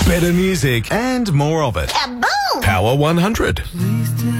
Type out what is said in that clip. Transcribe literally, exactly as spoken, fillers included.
Better music and more of it. Kaboom! Power one hundred. Please take